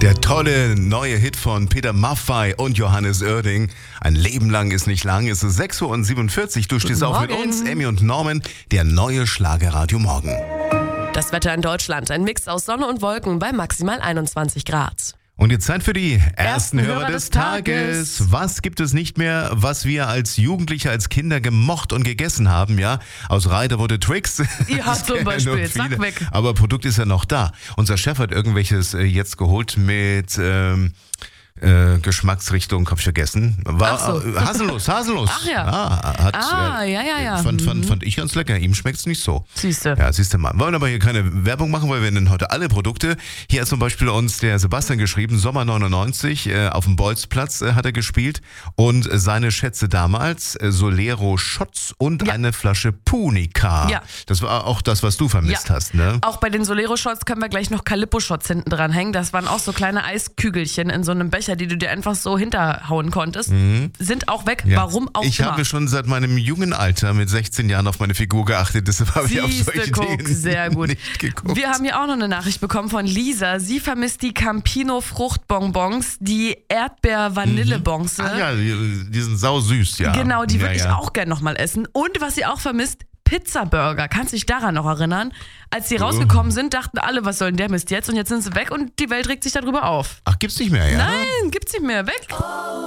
Der tolle neue Hit von Peter Maffay und Johannes Oerding. Ein Leben lang ist nicht lang. Es ist 6:47 Uhr. Du stehst auf mit uns, Emmy und Norman. Der neue Schlagerradio Morgen. Das Wetter in Deutschland. Ein Mix aus Sonne und Wolken bei maximal 21 Grad. Und jetzt Zeit für die ersten Hörer des Tages. Was gibt es nicht mehr, was wir als Jugendliche, als Kinder gemocht und gegessen haben, ja? Aus Reiter wurde Twix. Ja, zum Beispiel. Zack, weg. Aber Produkt ist ja noch da. Unser Chef hat irgendwelches jetzt geholt mit Geschmacksrichtung, hab ich vergessen. War Haselnuss. Ach ja. Ja. Fand ich ganz lecker. Ihm schmeckt's nicht so. Siehste. Ja, siehste mal. Wollen aber hier keine Werbung machen, weil wir nennen heute alle Produkte. Hier hat zum Beispiel uns der Sebastian geschrieben, Sommer 99, auf dem Bolzplatz hat er gespielt und seine Schätze damals, Solero Shots und eine Flasche Punica. Ja. Das war auch das, was du vermisst hast, ne? Auch bei den Solero Shots können wir gleich noch Calippo Shots hinten dran hängen. Das waren auch so kleine Eiskügelchen in so einem Becher, die du dir einfach so hinterhauen konntest. Sind auch weg. Ja. Warum auch Ich immer. habe schon seit meinem jungen Alter mit 16 Jahren auf meine Figur geachtet. Deshalb habe ich auf solche Dinge sehr gut. nicht geguckt. Wir haben hier auch noch eine Nachricht bekommen von Lisa. Sie vermisst die Campino Fruchtbonbons, die Erdbeer-Vanille-Bonze. Ah ja, die sind sausüß, ja. Genau, die würde ja. ich auch gerne nochmal essen. Und was sie auch vermisst, Pizza-Burger. Kannst du dich daran noch erinnern? Als die rausgekommen sind, dachten alle, was soll denn der Mist jetzt? Und jetzt sind sie weg und die Welt regt sich darüber auf. Ach, gibt's nicht mehr, ja? Nein, gibt's nicht mehr. Weg.